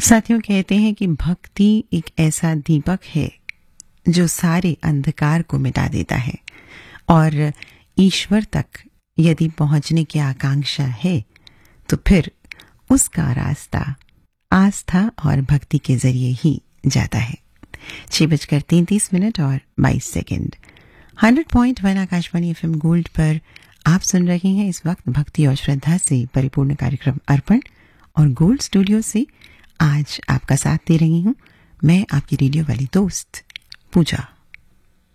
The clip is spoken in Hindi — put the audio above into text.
साथियों, कहते हैं कि भक्ति एक ऐसा दीपक है जो सारे अंधकार को मिटा देता है और ईश्वर तक यदि पहुंचने की आकांक्षा है तो फिर उसका रास्ता आस्था और भक्ति के जरिए ही जाता है। 6:33 और 22 100.1 आकाशवाणी एफएम गोल्ड पर आप सुन रहे हैं इस वक्त भक्ति और श्रद्धा से परिपूर्ण कार्यक्रम अर्पण, और गोल्ड स्टूडियो से आज आपका साथ दे रही हूं मैं, आपकी रेडियो वाली दोस्त पूजा।